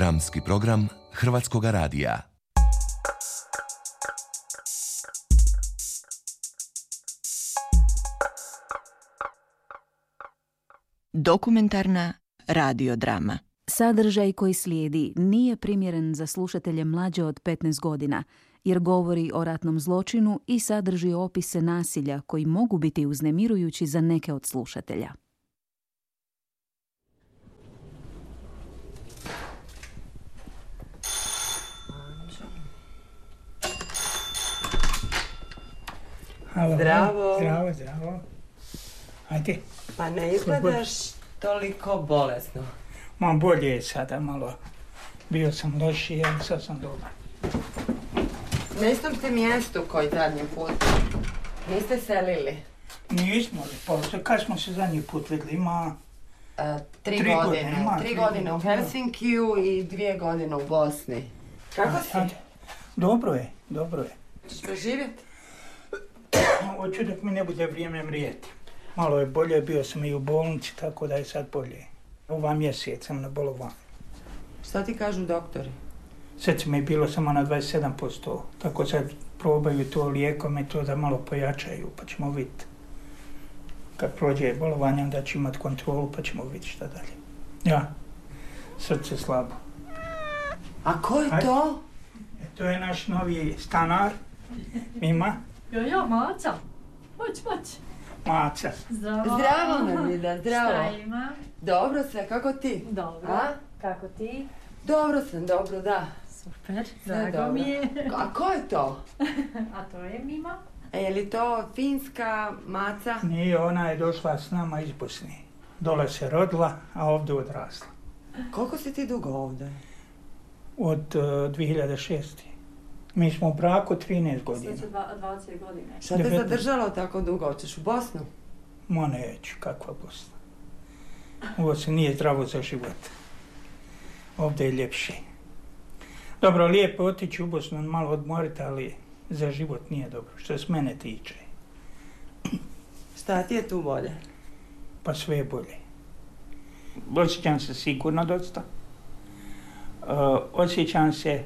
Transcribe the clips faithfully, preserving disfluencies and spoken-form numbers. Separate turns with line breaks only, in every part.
Dramski program Hrvatskoga radija.
Dokumentarna radiodrama.
Sadržaj koji slijedi nije primjeren za slušatelje mlađe od petnaest godina, jer govori o ratnom zločinu i sadrži opise nasilja koji mogu biti uznemirujući za neke od slušatelja.
Halo.
Zdravo.
Zdravo, zdravo. Ajde.
Pa ne izgledaš toliko bolesno.
Ma bolje je sada malo. Bio sam lošiji, ali sad sam dobar.
Na istom ste mjestu koji zadnji put. Niste selili?
Nismo li, pa kad smo se zadnji put vidjeli, ima...
A, tri,
tri
godine.
godine, ima,
tri
tri
godine u
godine.
Helsinkiju i dvije godine u Bosni. Kako si?
Ajde. Dobro je, dobro je.
Češ preživjeti?
Hoću dok mi ne bude vrijeme mrijeti. Malo je bolje, bio sam i u bolnici, tako da je sad bolje. Ova mjesec sam na bolovanju.
Šta ti kažu doktori?
Sad mi je bilo samo na dvadeset sedam posto, tako sad probaju to lijekom i to da malo pojačaju, pa ćemo vidjeti. Kad prođe bolovanje, onda ću imati kontrolu, pa ćemo vidjeti šta dalje. Ja, srce slabo.
A ko je
Ajde.
to?
E, to je naš novi stanar, Mima,
Jo, jo, Maca. Moć, moć.
Maca.
Zdravo.
Zdravo, Namida, zdravo.
Šta ima?
Dobro sve, kako ti?
Dobro.
A?
Kako ti?
Dobro sam, dobro, da.
Super,
Sve
drago
dobro.
mi je.
A ko je to?
A to je Mima?
A je li to finska Maca?
Nije, ona je došla s nama iz Bosne. Dole se rodila, a ovdje odrasla.
Koliko si ti dugo ovdje?
Od uh, dvije hiljade šeste. Mi smo u braku trinaest godina.
Sve će dva- dvadeset godine.
Šta te
devetnaest.
zadržalo tako dugo? Hoćeš u Bosnu?
Ma neću, kakva Bosna. Ovo se nije zdravo za život. Ovdje je ljepše. Dobro, lijepo otići u Bosnu, malo odmoriti, ali za život nije dobro, što se mene tiče.
Šta ti je tu bolje?
Pa sve je bolje. Osjećam se sigurno dosta. Uh, osjećam se...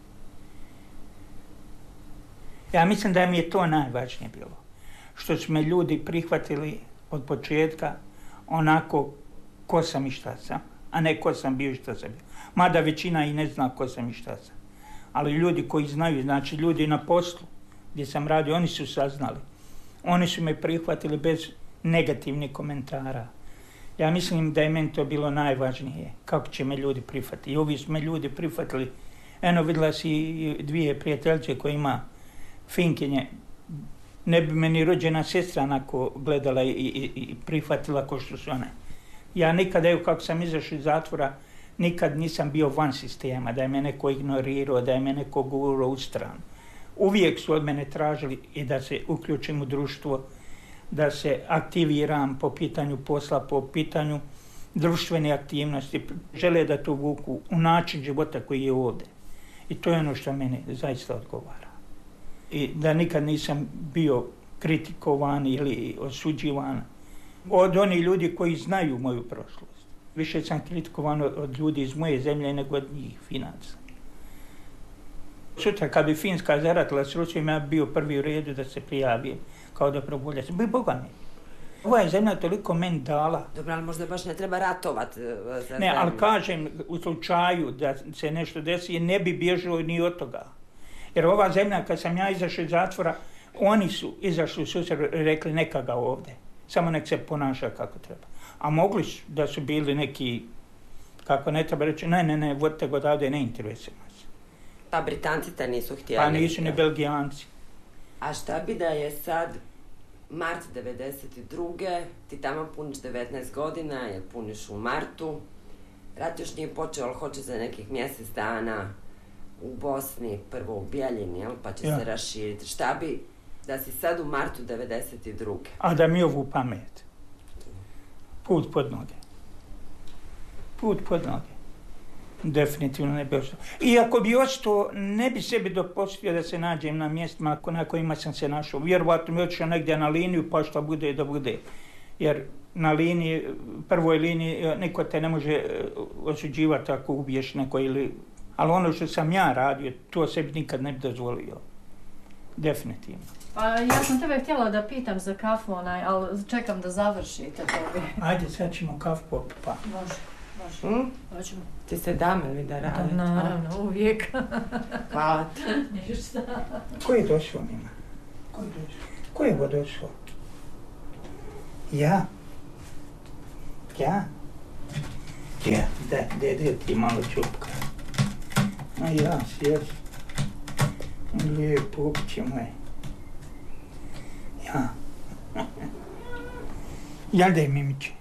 Ja mislim da mi je to najvažnije bilo. Što su me ljudi prihvatili od početka onako ko sam i šta sam, a ne ko sam bio i šta sam bio. Mada većina i ne zna ko sam i šta sam. Ali ljudi koji znaju, znači ljudi na poslu gdje sam radio, oni su saznali. Oni su me prihvatili bez negativnih komentara. Ja mislim da je meni to bilo najvažnije, kako će me ljudi prihvatiti. I ovi su me ljudi prihvatili. Eno, vidjela si dvije prijateljice koje ima Finkinje. Ne bi me ni rođena sestra onako gledala i, i, i prihvatila ko što su one. Ja nikada, evo kako sam izašao iz zatvora, nikad nisam bio van sistema, da je me neko ignorirao, da je me neko gurao u stranu. Uvijek su od mene tražili i da se uključim u društvo, da se aktiviram po pitanju posla, po pitanju društvene aktivnosti. Žele da to vuku u način života koji je ovdje. I to je ono što mene zaista odgovara. I da nikad nisam bio kritikovan ili osuđivan od onih ljudi koji znaju moju prošlost. Više sam kritikovan od ljudi iz moje zemlje nego od njih, Finaca. Sutra kad bi Finska zaratila s Rusijom, ja bi bio prvi u redu da se prijavim kao dobrovoljac. Bi Boga mi. Ova je zemlja toliko meni dala.
Dobro, ali možda baš ne treba ratovat za
Ne,
zemlju.
ali kažem, u slučaju da se nešto desi, ne bi bježao ni od toga. Jer ova zemlja, kad sam ja izašao iz zatvora, oni su izašli u susret i rekli neka ga ovdje. Samo nek se ponaša kako treba. A mogli su da su bili neki, kako ne treba reći, ne, ne, ne, vodite ga odavde, ne interesuje nas.
Pa Britanci te nisu htjeli.
Pa nisu ni Belgijanci.
A šta bi da je sad mart devedeset druge ti tamo puniš devetnaest godina, jer puniš u martu. Rat još nije počeo, ali hoće za nekih mjesec dana u Bosni, prvo u Bijeljini, jel? Pa će
Ja.
se raširiti. Šta bi da si sad u martu devedeset druge?
A da mi ovu pamet. Put pod noge. Put pod noge. Definitivno ne bi ostao. Iako bi ostao, ne bi sebi dopustio da se nađem na mjestima na kojima sam se našao. Vjerovatno mi otišao negdje na liniju, pa šta bude da bude. Jer na liniji, prvoj liniji, niko te ne može osuđivati ako ubiješ neko ili... Ali ono što sam ja radio, to sebi nikad ne bi dozvolio. Definitivno.
Pa ja sam tebe htjela da pitam za kafu, onaj, ali čekam da završite to.
Ajde, sad ćemo kafu popiti, pa.
Može, može.
Hm?
Hoćemo.
Ti se dame li da radi?
Da, naravno, uvijek.
Hvala ti.
Ništa.
Ko je došao, Mima? Ko je došao? Ko je go došao? Ja? Ja? Ja, da, dede ti malo čupka. A ja, sjedi. Lijepo, upiće moje. Ja. Jel da je, Mimić?